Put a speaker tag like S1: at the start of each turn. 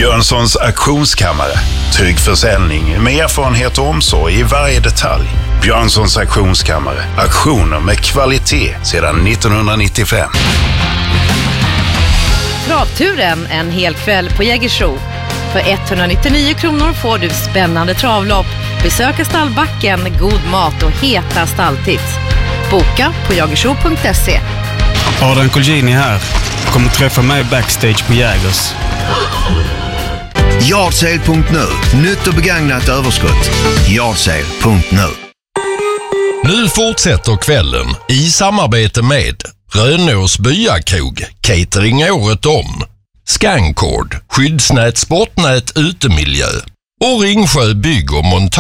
S1: Björnssons auktionskammare. Trygg försäljning med erfarenhet och omsorg i varje detalj. Björnssons auktionskammare. Auktioner med kvalitet sedan 1995.
S2: Travturen en hel kväll på Jägersro. För 199 kronor får du spännande travlopp, besöka stallbacken, god mat och heta stalltips. Boka på jagersro.se.
S3: Adrian Colgjini här. Kommer träffa mig backstage på Jägers.
S4: Yardsale.nu. Nytt och begagnat överskott. Yardsale.nu.
S5: Nu fortsätter kvällen i samarbete med Rönås Byakrog, catering året om, Scancord, skyddsnät, sportnät, utemiljö och Ringsjö bygg och montage.